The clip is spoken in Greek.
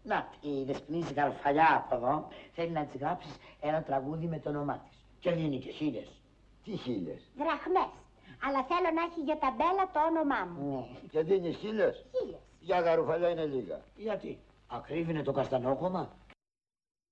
Να, η Δεσποινής Γαρφαλιά από εδώ θέλει να της γράψεις ένα τραγούδι με το όνομά της. Και δίνει και 1000. Τι 1000? Δραχμές. Αλλά θέλω να έχει για ταμπέλα το όνομά μου. Ναι. Και δίνεις 1000? 1000. Για Γαρουφαλιά είναι λίγα. Γιατί, ακρίβεινε το καστανόχωμα.